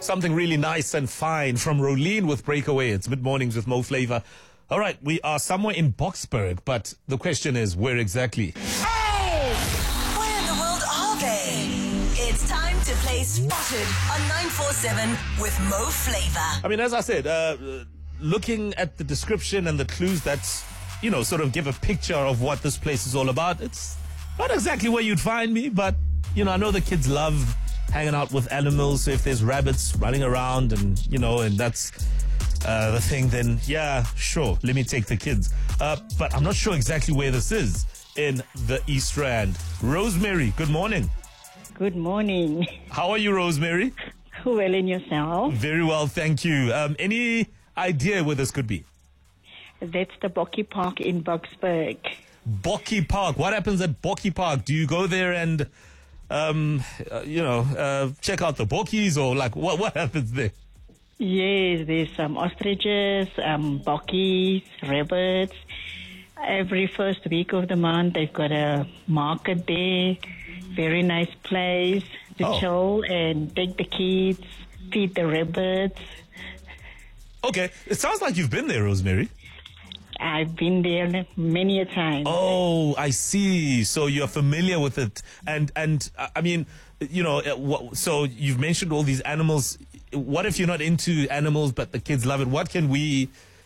Something really nice and fine from Rolene with Breakaway. It's Mid-Mornings with Mo Flavor. All right, we are somewhere in Boksburg, but the question is, where exactly? Hey! Where in the world are they? It's time to play Spotted on 947 with Mo Flavor. I mean, as I said, looking at the description and the clues that, sort of give a picture of what this place is all about, it's not exactly where you'd find me, but, I know the kids love hanging out with animals. So if there's rabbits running around and that's the thing, then yeah, sure, let me take the kids. But I'm not sure exactly where this is in the East Rand. Rosemary, good morning. Good morning. How are you, Rosemary? Well, in yourself? Very well, thank you. Any idea where this could be? That's the Bokkie Park in Boksburg. Bokkie Park. What happens at Bokkie Park? Do you go there and check out the bokkies, or like what happens there? Yes, there's some ostriches, bokkies, rabbits. Every first week of the month, they've got a market there. Very nice place to chill and take the kids, feed the rabbits. Okay, it sounds like you've been there, Rosemary. I've been there many a time. Oh, I see. So you're familiar with it. And I mean, so you've mentioned all these animals. What if you're not into animals, but the kids love it? What can we,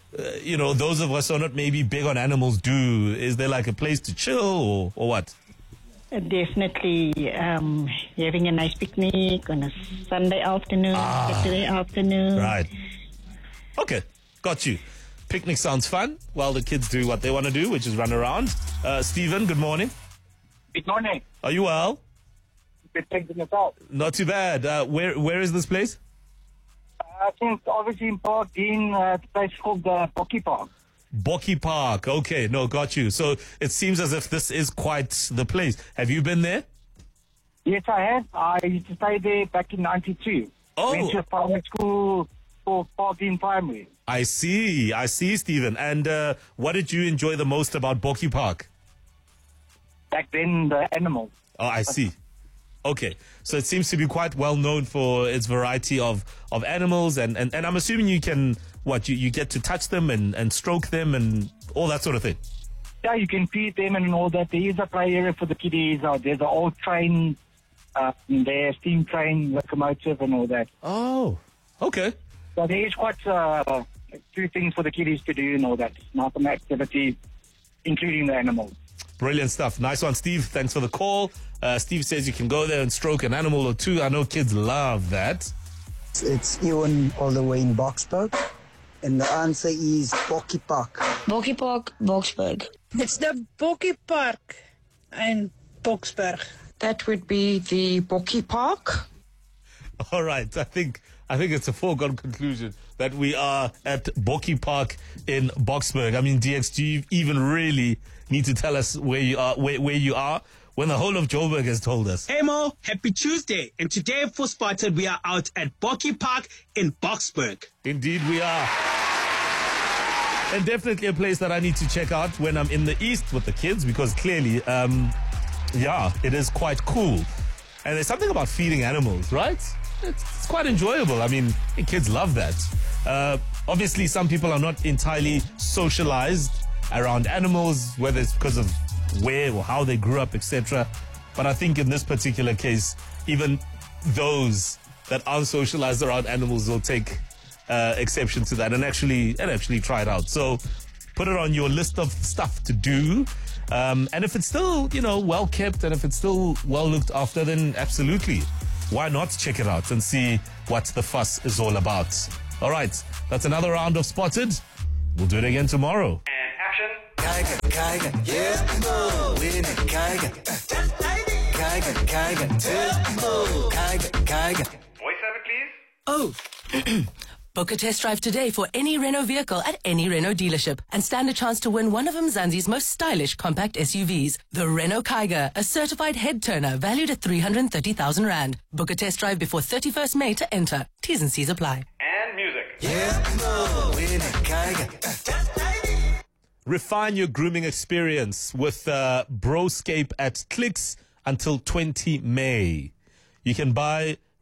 those of us who are not maybe big on animals do? Is there like a place to chill or what? Definitely having a nice picnic on a Sunday afternoon, Saturday afternoon. Right. Okay, got you. Picnic sounds fun while the kids do what they want to do, which is run around. Stephen, good morning. Good morning. Are you well? Good, thanks in yourself. Not too bad. Where is this place? I think obviously in Park Dean, the place called Bokkie Park. Bokkie Park. Okay, no, got you. So it seems as if this is quite the place. Have you been there? Yes, I have. I used to stay there back in 92. Oh. Went to primary school for Park Dean Primary. I see, Stephen. And what did you enjoy the most about Bokkie Park? Back then, the animals. Oh, I see. Okay, so it seems to be quite well known for its variety of animals, and I'm assuming you can, you get to touch them and stroke them and all that sort of thing. Yeah, you can feed them and all that. There is a play area for the kiddies. There's an old train, there, steam train, locomotive and all that. Oh, okay. So there is quite a few things for the kiddies to do and all that. Nothing activity, including the animals. Brilliant stuff. Nice one, Steve. Thanks for the call. Steve says you can go there and stroke an animal or two. I know kids love that. It's Ewan all the way in Boksburg. And the answer is Bokkie Park. Bokkie Park, Boksburg. It's the Bokkie Park in Boksburg. That would be the Bokkie Park. All right. I think it's a foregone conclusion that we are at Bokkie Park in Boksburg. I mean, DX, do you even really need to tell us where you are, where you are, when the whole of Joburg has told us? Hey Mo, happy Tuesday. And today for Spotted, we are out at Bokkie Park in Boksburg. Indeed we are. And definitely a place that I need to check out when I'm in the East with the kids, because clearly, it is quite cool. And there's something about feeding animals, right? It's quite enjoyable. I mean, kids love that. Obviously, some people are not entirely socialized around animals, whether it's because of where or how they grew up, etc. But I think in this particular case, even those that aren't socialized around animals will take exception to that and actually try it out. So put it on your list of stuff to do. And if it's still, well kept and if it's still well looked after, then absolutely. Why not check it out and see what the fuss is all about? All right, that's another round of Spotted. We'll do it again tomorrow. And action. Kaiga, yeah, win it, Kaiga. Kaiga. Voice of it, please. Oh. Book a test drive today for any Renault vehicle at any Renault dealership and stand a chance to win one of Mzansi's most stylish compact SUVs, the Renault Kaiga, a certified head turner valued at 330,000 Rand. Book a test drive before 31st May to enter. T's and C's apply. And music. Refine your grooming experience with Broscape at Clicks until 20 May. You can buy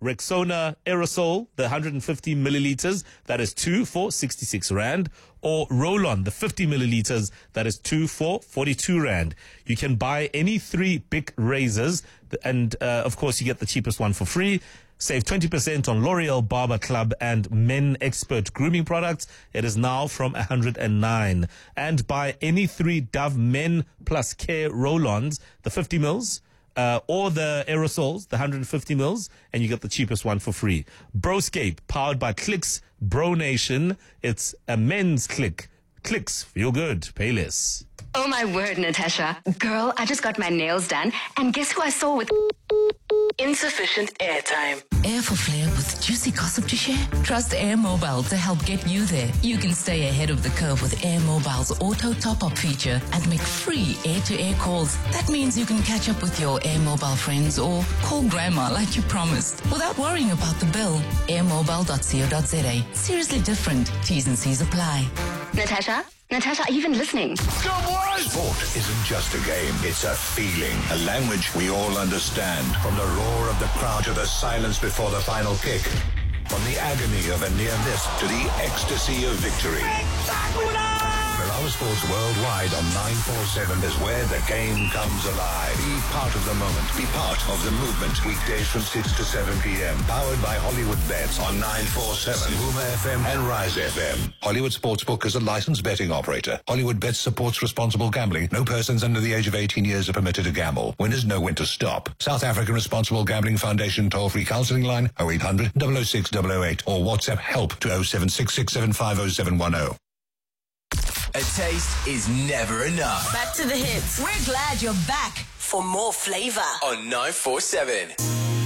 Rexona Aerosol, the 150 milliliters, that is 2 for 66 Rand. Or Roll-On, the 50 milliliters, that is 2 for 42 Rand. You can buy any 3 Bic razors, and of course you get the cheapest one for free. Save 20% on L'Oreal Barber Club and Men Expert grooming products. It is now from 109. And buy any 3 Dove Men Plus Care roll-ons, the 50 mils, or the aerosols, the 150 mils, and you get the cheapest one for free. Broscape, powered by Clicks Bro Nation. It's a men's click. Clicks, feel good, pay less. Oh my word, Natasha. Girl, I just got my nails done, and guess who I saw with insufficient airtime? Air for flair with juicy gossip to share? Trust Air Mobile to help get you there. You can stay ahead of the curve with Air Mobile's auto top-up feature and make free air-to-air calls. That means you can catch up with your Air Mobile friends or call grandma like you promised without worrying about the bill. airmobile.co.za. Seriously different. T's and C's apply. Natasha, are you even listening? Sport isn't just a game, it's a feeling, a language we all understand. From the roar of the crowd to the silence before the final kick. From the agony of a near miss to the ecstasy of victory. Our sports worldwide on 947 is where the game comes alive. Be part of the moment. Be part of the movement. Weekdays from 6 to 7 p.m. Powered by Hollywood Bets on 947, Boomer FM and Rise FM. Hollywood Sportsbook is a licensed betting operator. Hollywood Bets supports responsible gambling. No persons under the age of 18 years are permitted to gamble. Winners know when to stop. South African Responsible Gambling Foundation toll-free counseling line 0800 006 008 or WhatsApp help to 0766750710. A taste is never enough. Back to the hits. We're glad you're back for more flavor On 947.